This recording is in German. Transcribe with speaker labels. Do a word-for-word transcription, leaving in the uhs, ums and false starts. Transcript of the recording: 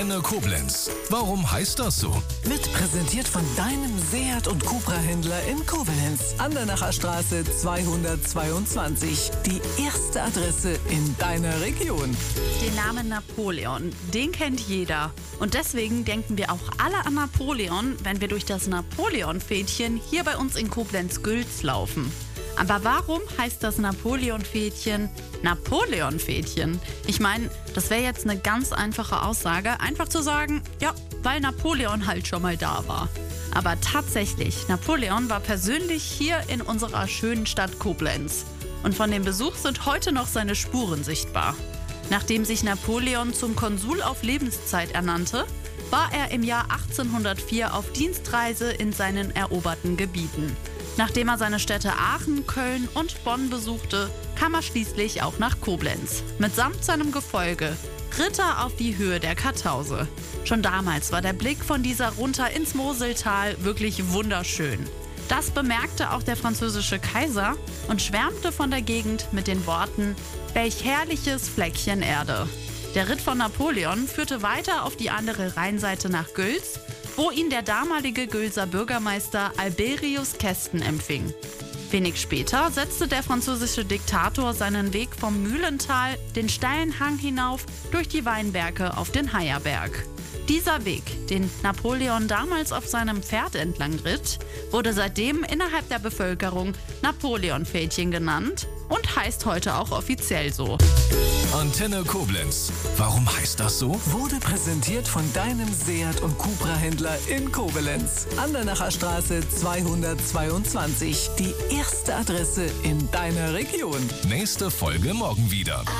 Speaker 1: Antenne Koblenz. Warum heißt das so?
Speaker 2: Wird präsentiert von deinem Seat und Cupra-Händler in Koblenz. Andernacher Straße zweihundertzweiundzwanzig. Die erste Adresse in deiner Region.
Speaker 3: Den Namen Napoleon, den kennt jeder. Und deswegen denken wir auch alle an Napoleon, wenn wir durch das Napoleon-Fädchen hier bei uns in Koblenz-Gülz laufen. Aber warum heißt das Napoleon-Fädchen Napoleon-Fädchen? Ich meine, das wäre jetzt eine ganz einfache Aussage, einfach zu sagen, ja, weil Napoleon halt schon mal da war. Aber tatsächlich, Napoleon war persönlich hier in unserer schönen Stadt Koblenz. Und von dem Besuch sind heute noch seine Spuren sichtbar. Nachdem sich Napoleon zum Konsul auf Lebenszeit ernannte, war er im Jahr achtzehnhundertvier auf Dienstreise in seinen eroberten Gebieten. Nachdem er seine Städte Aachen, Köln und Bonn besuchte, kam er schließlich auch nach Koblenz. Mitsamt seinem Gefolge ritt er auf die Höhe der Kartause. Schon damals war der Blick von dieser runter ins Moseltal wirklich wunderschön. Das bemerkte auch der französische Kaiser und schwärmte von der Gegend mit den Worten: Welch herrliches Fleckchen Erde. Der Ritt von Napoleon führte weiter auf die andere Rheinseite nach Gülz, wo ihn der damalige Gülzer Bürgermeister Alberius Kesten empfing. Wenig später setzte der französische Diktator seinen Weg vom Mühlental den steilen Hang hinauf durch die Weinberge auf den Hayerberg. Dieser Weg, den Napoleon damals auf seinem Pferd entlang ritt, wurde seitdem innerhalb der Bevölkerung Napoleon-Fädchen genannt und heißt heute auch offiziell so.
Speaker 1: Antenne Koblenz. Warum heißt das so?
Speaker 2: Wurde präsentiert von deinem Seat und Cupra-Händler in Koblenz. Andernacher Straße zweihundertzweiundzwanzig. Die erste Adresse in deiner Region.
Speaker 1: Nächste Folge morgen wieder.